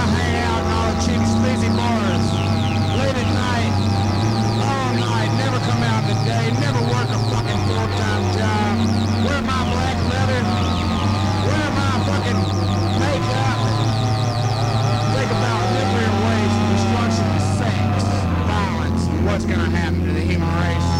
hang out and all the chicks busy boys